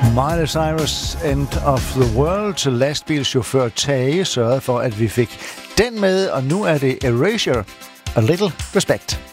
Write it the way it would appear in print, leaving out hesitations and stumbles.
Miley Cyrus, End of the World. Lastbilschauffør Tage sørgede for, at vi fik den med, og nu er det Erasure, A Little Respect.